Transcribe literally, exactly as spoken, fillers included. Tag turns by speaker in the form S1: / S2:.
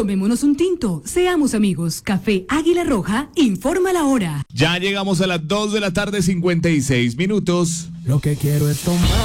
S1: Tomémonos un tinto, seamos amigos. Café Águila Roja, informa la hora.
S2: Ya llegamos a las dos de la tarde, cincuenta y seis minutos.
S3: Lo que quiero es tomar.